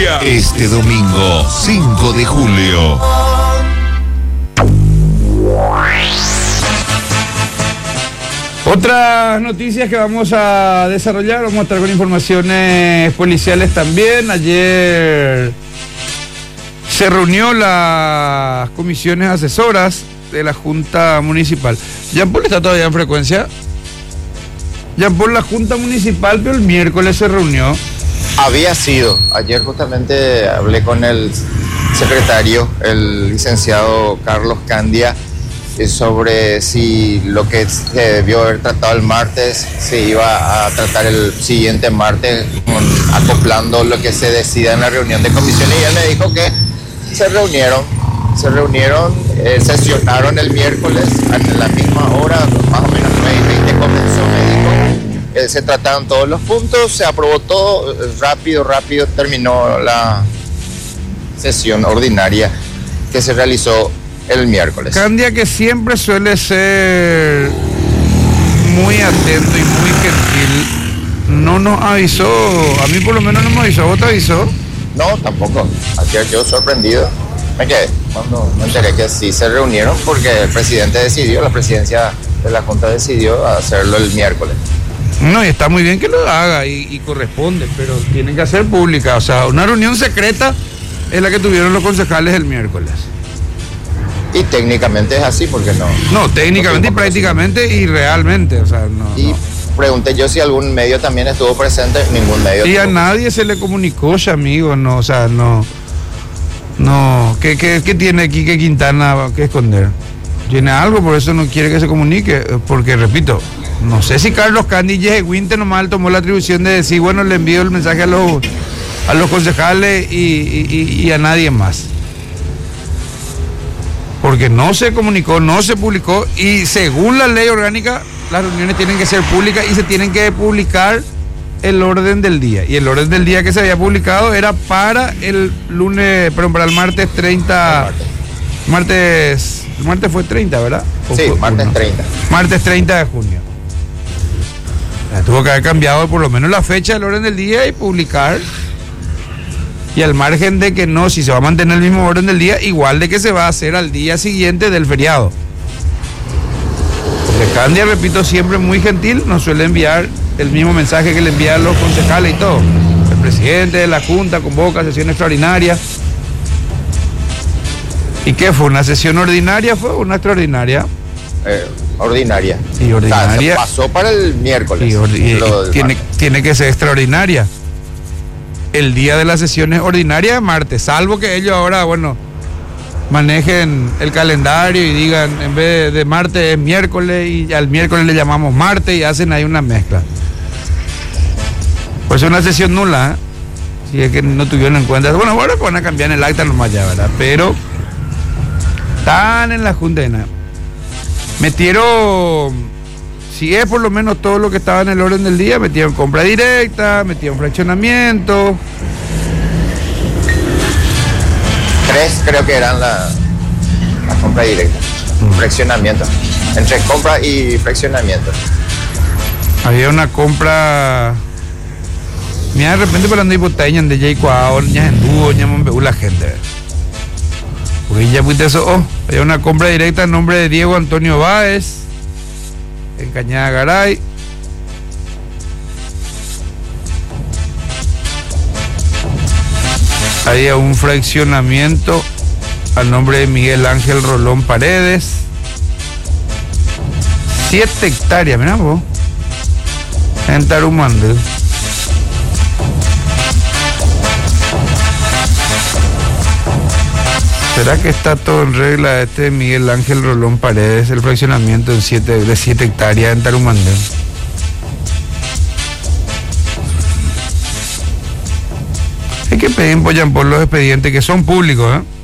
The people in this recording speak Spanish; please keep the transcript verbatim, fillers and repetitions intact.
Julia. Este domingo, cinco de julio. Otras noticias que vamos a desarrollar, vamos a estar con informaciones policiales también. Ayer se reunió las comisiones asesoras de la Junta Municipal. Jean Paul está todavía en frecuencia. Jean Paul, la Junta Municipal, pero el miércoles se reunió. Había sido. Ayer justamente hablé con el secretario, el licenciado Carlos Candia, sobre si lo que se debió haber tratado el martes se iba a tratar el siguiente martes, con, acoplando lo que se decida en la reunión de comisiones, y él me dijo que se reunieron, se reunieron, eh, sesionaron el miércoles a la misma hora, más o menos nueve y veinte comenzó, me dijo, eh, se trataron todos los puntos, se aprobó todo, rápido, rápido terminó la sesión ordinaria que se realizó el miércoles. Candia, que siempre suele ser muy atento y muy gentil, no nos avisó, a mí por lo menos no me avisó. ¿Vos te avisó? No, tampoco. Ayer yo sorprendido me quedé cuando me enteré que sí se reunieron, porque el presidente decidió, la presidencia de la Junta decidió hacerlo el miércoles. No, y está muy bien que lo haga y, y corresponde, pero tienen que hacer pública. O sea, una reunión secreta es la que tuvieron los concejales el miércoles. Y técnicamente es así, porque no. No, técnicamente no y prácticamente y realmente, o sea, no. Y no. Pregunté yo si algún medio también estuvo presente, ningún medio. Y a nadie se le comunicó, ya, amigo, no, o sea, no. No, ¿qué, qué, qué tiene aquí que Quintana que esconder? Tiene algo, por eso no quiere que se comunique, porque repito, no sé si Carlos Candy y Winter nomás tomó la atribución de decir, bueno, le envío el mensaje a los, a los concejales y, y, y a nadie más. Porque no se comunicó, no se publicó, y según la ley orgánica, las reuniones tienen que ser públicas y se tienen que publicar el orden del día. Y el orden del día que se había publicado era para el lunes, perdón, para el martes treinta. El martes. El martes fue treinta, ¿verdad? ¿O sí, martes uno? treinta. Martes treinta de junio. O sea, tuvo que haber cambiado por lo menos la fecha del orden del día y publicar. Y al margen de que no, si se va a mantener el mismo orden del día, igual de que se va a hacer al día siguiente del feriado. Porque Candia, repito, siempre muy gentil, nos suele enviar el mismo mensaje que le envían los concejales y todo. El presidente de la Junta convoca sesión extraordinaria. ¿Y qué fue? ¿Una sesión ordinaria fue o una extraordinaria? Eh, ordinaria. Y ordinaria. O sea, se pasó para el miércoles. Y, ordi- y tiene, tiene que ser extraordinaria. El día de las sesiones ordinarias es martes, salvo que ellos ahora, bueno, manejen el calendario y digan, en vez de martes es miércoles, y al miércoles le llamamos martes y hacen ahí una mezcla. Pues es una sesión nula, ¿eh? Si es que no tuvieron en cuenta. Bueno, ahora van a cambiar en el acta nomás ya, ¿verdad? Pero están en la Junta. Metieron, si es por lo menos todo lo que estaba en el orden del día, metieron compra directa, metieron fraccionamiento. Tres creo que eran la, la compra directa. Mm. Fraccionamiento. Entre compra y fraccionamiento. Había una compra. Mira, de repente para andar hipoteña de Jay Cuau, ñas en dúo, ñas en la gente. Porque ya fuiste eso, oh, había una compra directa en nombre de Diego Antonio Báez, en Cañada Garay. Había un fraccionamiento al nombre de Miguel Ángel Rolón Paredes. Siete hectáreas, mirá vos. En Tarumandel. ¿Será que está todo en regla este Miguel Ángel Rolón Paredes, el fraccionamiento en siete, de siete hectáreas en Tarumandel? Hay que pedir por los expedientes que son públicos, ¿eh?